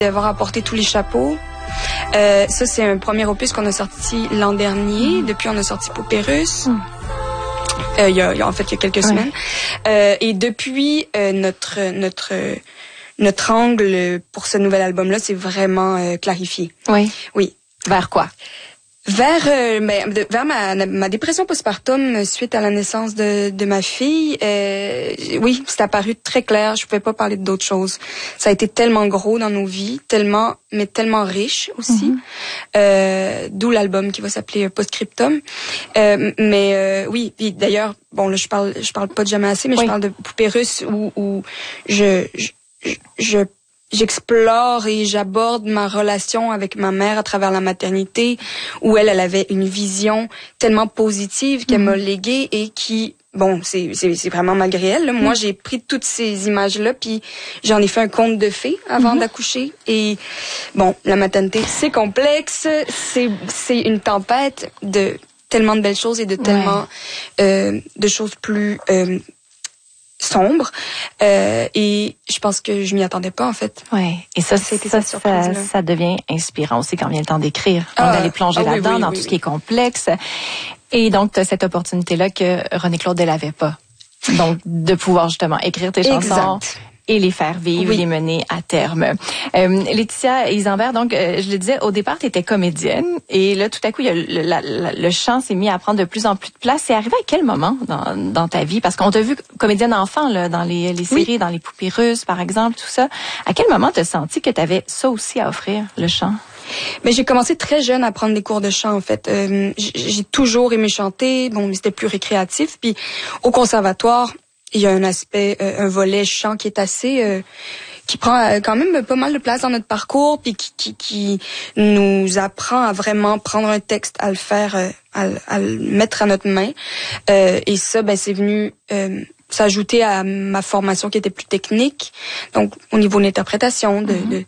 D'avoir apporté tous les chapeaux. Ça, c'est un premier opus qu'on a sorti l'an dernier. Depuis, on a sorti Poupée russe. Il y a quelques semaines. Et depuis, notre angle pour ce nouvel album-là, c'est vraiment clarifié. Oui. Vers quoi? Vers ma dépression postpartum suite à la naissance de ma fille, oui, c'est apparu très clair. Je pouvais pas parler d'autre chose. Ça a été tellement gros dans nos vies, tellement riche aussi. D'où l'album qui va s'appeler Postscriptum. Oui, puis d'ailleurs, bon là je parle pas de Jamais assez, mais je parle de Poupée russe où j'explore et j'aborde ma relation avec ma mère à travers la maternité, où elle avait une vision tellement positive qu'elle m'a léguée et qui, bon, c'est vraiment malgré elle, là. Moi, j'ai pris toutes ces images-là, puis j'en ai fait un conte de fées avant d'accoucher. Et bon, la maternité, c'est complexe, c'est une tempête de tellement de belles choses et de tellement de choses plus sombre, et je pense que je m'y attendais pas en fait. Ouais. Et ça devient inspirant aussi quand vient le temps d'écrire, d'aller plonger là-dedans dans tout ce qui est complexe. Et donc t'as cette opportunité là que René-Claude elle avait pas. Donc de pouvoir justement écrire tes chansons et les faire vivre, les mener à terme. Laetitia Isambert, donc je le disais, au départ, tu étais comédienne et là, tout à coup, le chant s'est mis à prendre de plus en plus de place. C'est arrivé à quel moment dans ta vie? Parce qu'on t'a vu comédienne enfant là, dans les séries, dans les Poupées russes, par exemple, tout ça. À quel moment t'as senti que tu avais ça aussi à offrir, le chant? Mais j'ai commencé très jeune à prendre des cours de chant, en fait. J'ai toujours aimé chanter, bon, mais c'était plus récréatif. Puis au conservatoire, il y a un aspect, un volet chant qui est assez, qui prend quand même pas mal de place dans notre parcours, puis qui nous apprend à vraiment prendre un texte, à le faire, à le mettre à notre main. Et ça, ben c'est venu s'ajouter à ma formation qui était plus technique, donc au niveau de l'interprétation,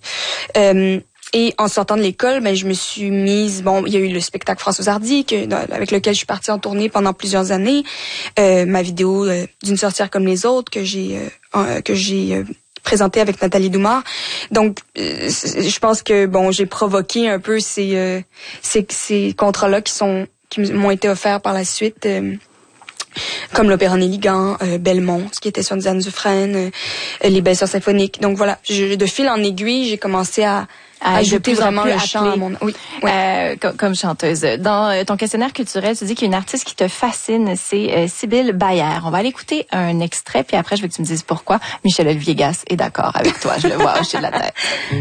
et en sortant de l'école, ben je me suis mise. Bon, il y a eu le spectacle Françoise Hardy avec lequel je suis partie en tournée pendant plusieurs années. Ma vidéo D'une sorcière comme les autres que j'ai présentée avec Nathalie Doumar. Donc, je pense que bon, j'ai provoqué un peu ces contrats-là qui m'ont été offerts par la suite. Comme l'Opéra Néligan, Belmont, ce qui était sur Diane Dufresne, les Belles Sœurs symphoniques. Donc voilà, de fil en aiguille, j'ai commencé à ajouter vraiment le chant à mon... Oui. Comme chanteuse. Dans ton questionnaire culturel, tu dis qu'il y a une artiste qui te fascine, c'est Sybille Bayer. On va aller écouter un extrait, puis après, je veux que tu me dises pourquoi Michel-Olivier Gasse est d'accord avec toi. Je le vois hocher de la tête.